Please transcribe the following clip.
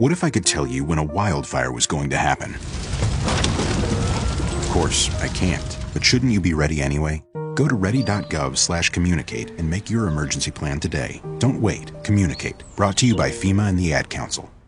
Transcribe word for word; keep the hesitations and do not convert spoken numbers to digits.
What if I could tell you when a wildfire was going to happen? Of course, I can't, but shouldn't you be ready anyway? Go to ready dot gov slash communicate and make your emergency plan today. Don't wait. Communicate. Brought to you by FEMA and the Ad Council.